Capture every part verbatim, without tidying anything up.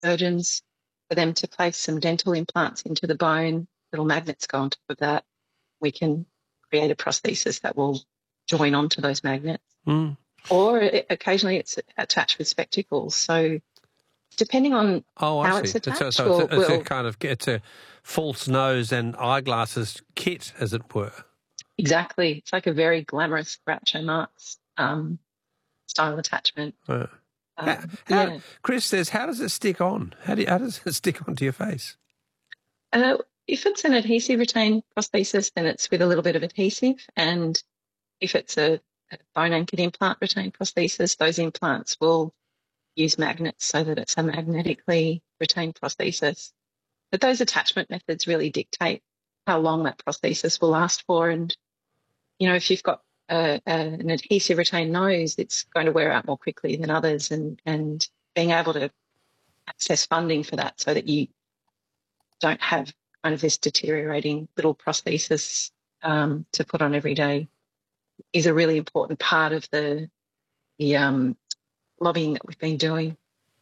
surgeons for them to place some dental implants into the bone. Little magnets go on top of that. We can create a prosthesis that will join onto those magnets. Mm. Or it, occasionally it's attached with spectacles. So depending on oh, how I it's see. attached, It's a, so we'll, it's, a, it's we'll, a kind of it's a false nose and eyeglasses kit, as it were. Exactly. It's like a very glamorous Groucho Marx um, style attachment. Uh, um, how, how, yeah. Chris says, how does it stick on? How, do you, how does it stick onto your face? Uh, if it's an adhesive retained prosthesis, then it's with a little bit of adhesive. And if it's a, a bone anchored implant retained prosthesis, those implants will use magnets so that it's a magnetically retained prosthesis. But those attachment methods really dictate how long that prosthesis will last for. And, you know, if you've got a, a, an adhesive retained nose, it's going to wear out more quickly than others. And, and being able to access funding for that so that you don't have kind of this deteriorating little prosthesis um, to put on every day is a really important part of the, the um, lobbying that we've been doing.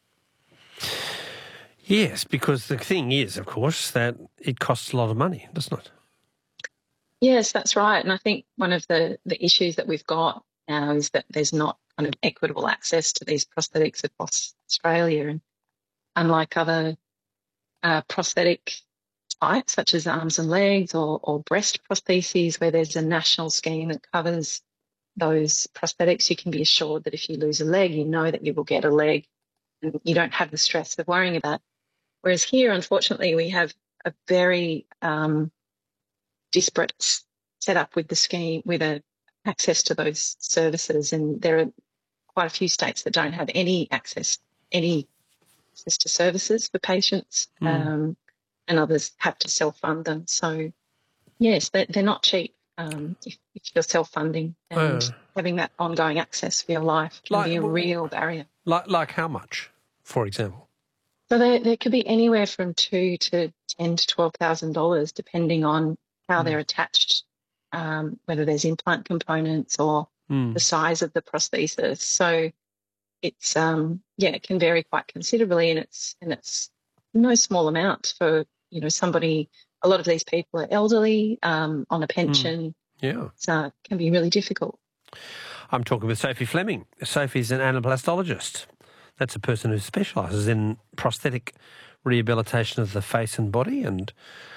Yes, because the thing is, of course, that it costs a lot of money, doesn't it? Yes, that's right. And I think one of the, the issues that we've got now is that there's not kind of equitable access to these prosthetics across Australia. And unlike other uh, prosthetic types, such as arms and legs or, or breast prostheses, where there's a national scheme that covers those prosthetics, you can be assured that if you lose a leg, you know that you will get a leg and you don't have the stress of worrying about. Whereas here, unfortunately, we have a very um, disparate setup with the scheme, with a access to those services, and there are quite a few states that don't have any access, any access to services for patients, mm. um, and others have to self-fund them. So, yes, they're, they're not cheap um, if, if you're self-funding, and uh, having that ongoing access for your life can like, be a real barrier. Like, like how much, for example? So there, there could be anywhere from two to ten to twelve thousand dollars, depending on how mm. they're attached, um, whether there's implant components or mm. the size of the prosthesis. So it's um, yeah, it can vary quite considerably, and it's and it's no small amount for you know somebody. A lot of these people are elderly, um, on a pension. Mm. Yeah, so it can be really difficult. I'm talking with Sophie Fleming. Sophie's an anaplastologist. That's a person who specialises in prosthetic rehabilitation of the face and body, and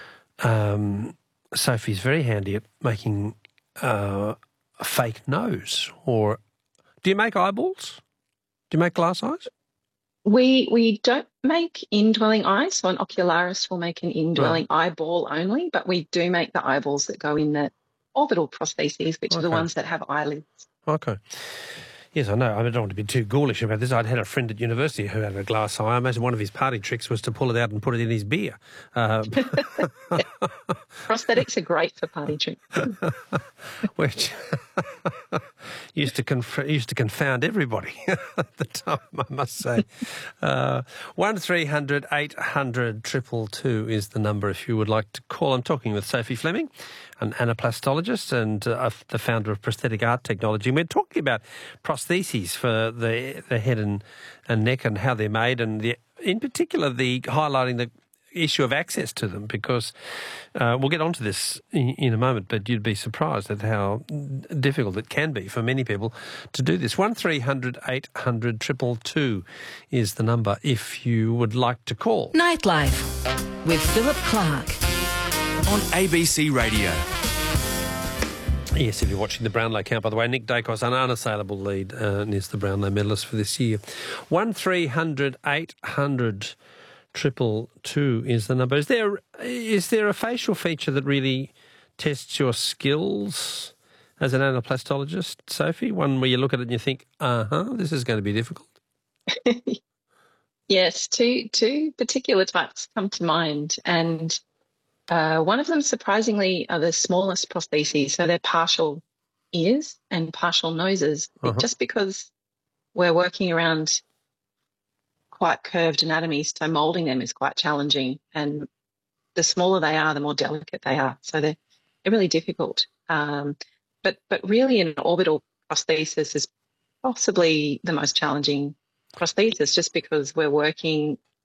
um, Sophie's very handy at making uh, a fake nose. Or do you make eyeballs? Do you make glass eyes? We we don't make indwelling eyes, so an ocularist will make an indwelling right. eyeball only, but we do make the eyeballs that go in the orbital prostheses, which okay. are the ones that have eyelids. Okay. Yes, I know. I don't want to be too ghoulish about this. I'd had a friend at university who had a glass eye. I imagine one of his party tricks was to pull it out and put it in his beer. Uh, Prosthetics are great for party tricks. Which used to conf- used to confound everybody at the time, I must say. Uh, one three hundred eight hundred triple two is the number if you would like to call. I'm talking with Sophie Fleming, an anaplastologist and uh, the founder of Prosthetic Art Technology. And we're talking about prostheses for the the head and, and neck and how they're made, and the, in particular the highlighting the issue of access to them, because uh, we'll get onto this in, in a moment, but you'd be surprised at how difficult it can be for many people to do this. one three hundred eight hundred two two two is the number if you would like to call. Nightlife with Philip Clark on A B C Radio. Yes, if you're watching the Brownlow count, by the way, Nick Dacos, an unassailable lead, uh, and is the Brownlow medalist for this year. one three hundred eight hundred Triple two is the number. Is there is there a facial feature that really tests your skills as an anaplastologist, Sophie? One where you look at it and you think, uh-huh, this is going to be difficult? Yes, two two particular types come to mind, and uh, one of them, surprisingly, are the smallest prostheses. So they're partial ears and partial noses, uh-huh. just because we're working around quite curved anatomies, so moulding them is quite challenging, and the smaller they are, the more delicate they are. So they're, they're really difficult. Um, but but really an orbital prosthesis is possibly the most challenging prosthesis, just because we're working